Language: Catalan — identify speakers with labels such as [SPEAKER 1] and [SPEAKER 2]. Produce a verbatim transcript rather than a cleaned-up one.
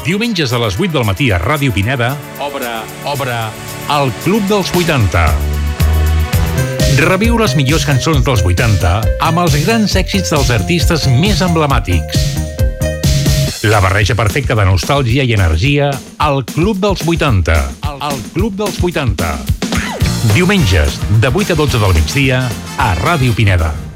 [SPEAKER 1] Diumenges a les vuit del matí a Ràdio Pineda, obre, obre el Club dels vuitanta. Reviu les millors cançons dels vuitanta amb els grans èxits dels artistes més emblemàtics. La barreja perfecta de nostàlgia i energia al Club dels vuitanta. El Club dels vuitanta. Diumenges, de vuit a dotze del migdia, a Ràdio Pineda.